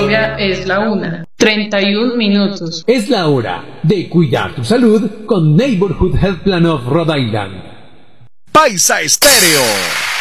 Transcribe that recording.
Colombia es la 1:31. Es la hora de cuidar tu salud con Neighborhood Health Plan of Rhode Island. Paisa Estéreo.